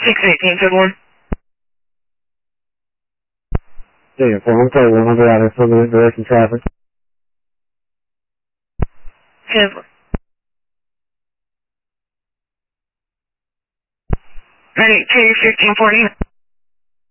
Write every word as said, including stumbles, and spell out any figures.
six eighteen, good one. Yeah, four one four one hundred out of further direction traffic. ten. Ready, two fifteen forty.